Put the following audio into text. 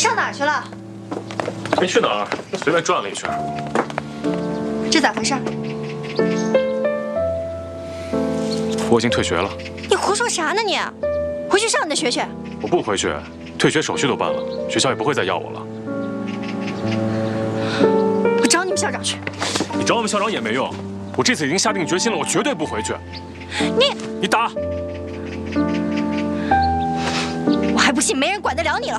上哪儿去了？ 没去哪儿，随便转了一圈。 这咋回事？ 我已经退学了。 你胡说啥呢你？回去上你的学去。 我不回去，退学手续都办了，学校也不会再要我了。 我找你们校长去。 你找我们校长也没用，我这次已经下定决心了，我绝对不回去。你打！ 我还不信没人管得了你了。